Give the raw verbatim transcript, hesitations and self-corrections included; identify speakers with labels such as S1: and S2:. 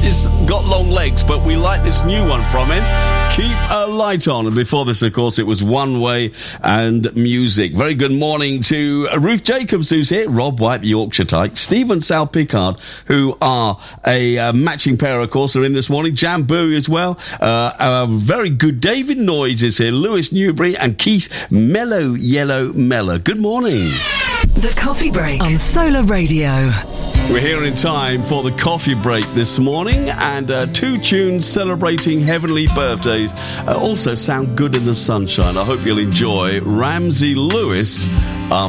S1: He's got long legs, but we like this new one from him. Keep a Light On. And before this, of course, it was One Way and Music. Very good morning to Ruth Jacobs, who's here, Rob White, Yorkshire Tyke, Stephen Sal Pickard, who are a uh, matching pair, of course, are in this morning. Jan Bowie as well. Uh, uh, very good. David Noyes is here, Lewis Newbury, and Keith Mellow Yellow Meller. Good morning.
S2: The Coffee Break on Solar Radio.
S1: We're here in time for the coffee break this morning, and uh, two tunes celebrating heavenly birthdays uh, also sound good in the sunshine. I hope you'll enjoy Ramsey Lewis.